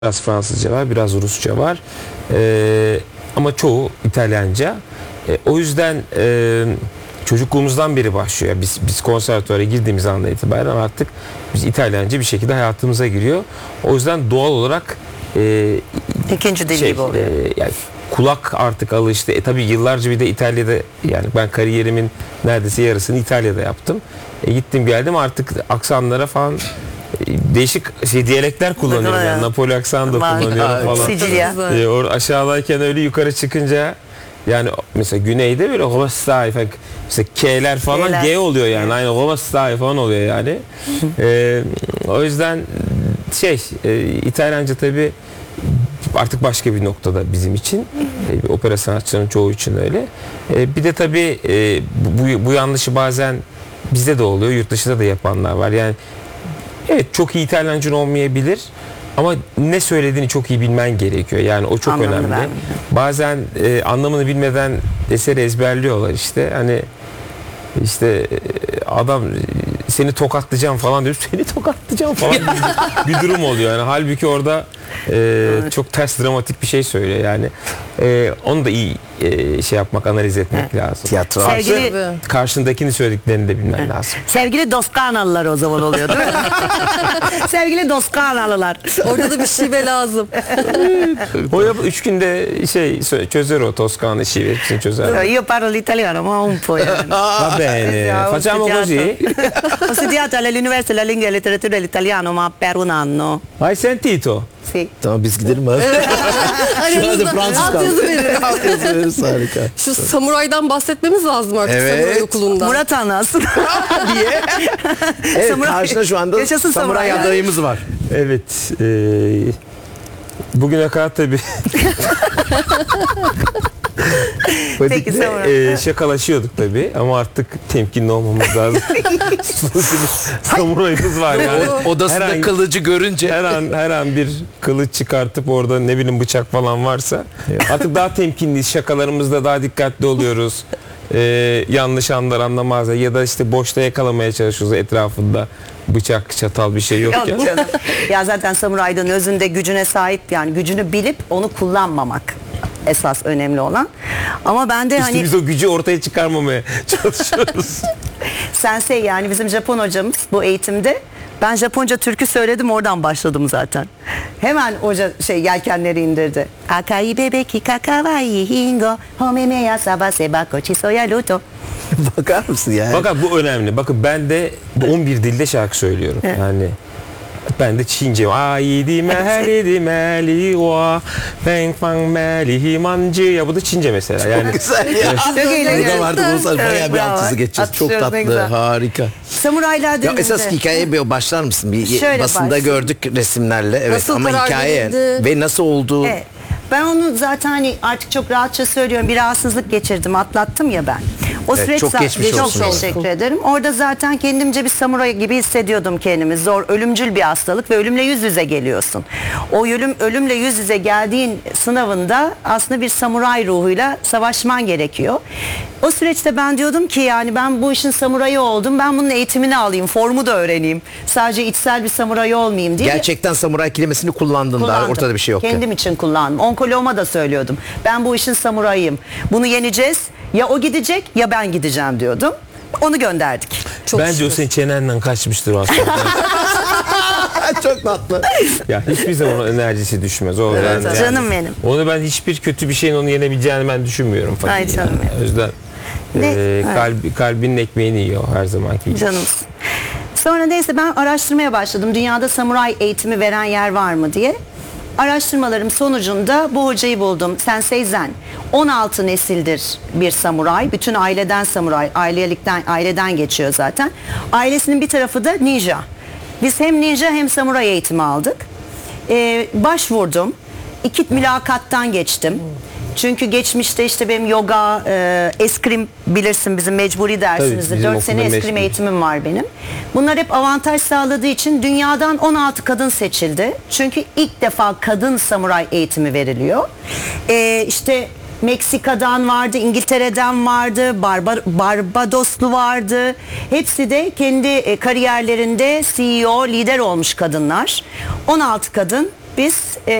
Biraz Fransızca var, biraz Rusça var. Ama çoğu İtalyanca. O yüzden çocukluğumuzdan beri başlıyor. Biz konservatuvara girdiğimiz andan itibaren artık biz İtalyanca bir şekilde hayatımıza giriyor. O yüzden doğal olarak ikinci dil gibi oluyor. Yani kulak artık alıştı. Tabii yıllarca bir de İtalya'da, yani ben kariyerimin neredeyse yarısını İtalya'da yaptım. Gittim geldim, artık aksanlara falan değişik diyalekler kullanıyorum. Yani Napoli aksanı da kullanıyorum falan. Sicilya. Aşağıdayken öyle, yukarı çıkınca yani mesela güneyde böyle Hovastai falan, mesela K'ler falan K'ler. G oluyor yani. Aynı Hovastai falan oluyor yani. O yüzden İtalyanca tabii artık başka bir noktada bizim için. Opera sanatçılarının çoğu için öyle. Bir de tabii bu yanlışı bazen bizde de oluyor, yurt dışında da yapanlar var. Yani evet, çok iyi İtalyancın olmayabilir ama ne söylediğini çok iyi bilmen gerekiyor. Yani o çok Anlamını önemli. vermiyor. Bazen anlamını bilmeden eseri ezberliyorlar işte. Hani işte adam seni tokatlayacağım falan diyor. Seni tokatlayacağım falan bir durum oluyor. Yani halbuki orada çok ters, dramatik bir şey söylüyor yani. Onu da iyi yapmak, analiz etmek lazım. Tiyatro. Karşındakini söylediklerini de bilmen lazım. Sevgili Doskanalılar o zaman oluyor değil mi? Sevgili Doskanalılar. Orada da bir şive lazım. O 3 günde çözer, o Toskana şivesini çözer. Io parlo l'italiano ma un po'. Va bene, facciamo così. Ho studiato all'Università della Lingua e Letteratura dell'Italiano ma per un anno. Hai sentito? Sì. Tamam, biz gidelim abi. Şu anda Fransız Altyazı verin. Altyazı veririz, harika. Şu samuraydan bahsetmemiz lazım artık, Evet. samuray okulunda. Murat anlatsın. Diye. Evet, Samuray- karşında şu anda Yaşasın samuray samuray. adayımız var. Evet. Bugüne kadar tabii Peki, sonra. şakalaşıyorduk tabii ama artık temkinli olmamız lazım. Samurayımız var yani. Odasında Her an- kılıcı görünce Her an bir kılıç çıkartıp orada ne bileyim bıçak falan varsa artık daha temkinliyiz. Şakalarımızda daha dikkatli oluyoruz. Yanlış anlar anlamazlar ya da işte boşta yakalamaya çalışıyoruz, etrafında bıçak, çatal bir şey yok ya. Yok canım. Ya zaten samuraydan özünde gücüne sahip, yani gücünü bilip onu kullanmamak esas önemli olan. Ama ben de İşte hani biz o gücü ortaya çıkarmamaya çalışıyoruz. sensei, yani bizim Japon hocamız bu eğitimde, ben Japonca türkü söyledim, oradan başladım zaten. Hemen hoca yelkenleri indirdi. Akai bebeki kakawai hingo homeme ya sabase bako chisoya luto. bakar mısın yani? Bakın bu önemli. Bakın ben de 11 dilde şarkı söylüyorum. Yani ben de Çince. Ayidi mehli meli wa feng fang meli himancı. Ya bu da Çince mesela. Yani Güzel ya. Çok eğlenceli. Burada artık olsa bayağı bir Bravo. altyazı geçeceğiz. Çok Atışıyoruz, ne tatlı, güzel. harika. Samuraylar Ya denizde. esas hikayeye bir başlar mısın? Bir Şöyle basında başlayayım. gördük resimlerle. Evet, Nasıl ama karar hikaye verildi? ve nasıl oldu? Evet. Ben onu zaten hani artık çok rahatça söylüyorum. Bir rahatsızlık geçirdim, atlattım ya ben. O Evet, süreç çok geçmiş çok olsun. teşekkür ederim. Orada zaten kendimce bir samuray gibi hissediyordum kendimi. Zor, ölümcül bir hastalık ve ölümle yüz yüze geliyorsun. O ölümle yüz yüze geldiğin sınavında aslında bir samuray ruhuyla savaşman gerekiyor. O süreçte ben diyordum ki yani ben bu işin samurayı oldum. Ben bunun eğitimini alayım, formu da öğreneyim. Sadece içsel bir samuray olmayayım diye. Gerçekten samuray kelimesini kullandın da Kullandım. ortada bir şey yok. Kendim için kullandım. Onkoloğuma da söylüyordum. Ben bu işin samurayıyım. Bunu yeneceğiz. Ya o gidecek ya ben gideceğim diyordum. Onu gönderdik. Çok bence o şükür. senin çenenden kaçmıştır aslında. Çok tatlı. Ya hiçbir zaman o enerjisi düşmez. O Evet, ben canım benim. Onu ben hiçbir kötü bir şeyin onu yenebileceğini ben düşünmüyorum. Ay canım benim. O yüzden Ne? kalbinin ekmeğini yiyor her zamanki gibi. Canımız. Sonra neyse ben araştırmaya başladım. Dünyada samuray eğitimi veren yer var mı diye. Araştırmalarım sonucunda bu hocayı buldum. Sensei Zen. 16 nesildir bir samuray. Bütün aileden samuray. Aileden geçiyor zaten. Ailesinin bir tarafı da ninja. Biz hem ninja hem samuray eğitimi aldık. Başvurdum. 2 mülakattan geçtim. Çünkü geçmişte işte benim yoga, eskrim bilirsin bizim mecburi dersimizde. bizim 4 sene okulda eskrim mecbur. eğitimim var benim. Bunlar hep avantaj sağladığı için dünyadan 16 kadın seçildi. Çünkü ilk defa kadın samuray eğitimi veriliyor. İşte Meksika'dan vardı, İngiltere'den vardı, Barbadoslu vardı. Hepsi de kendi kariyerlerinde CEO, lider olmuş kadınlar. 16 kadın biz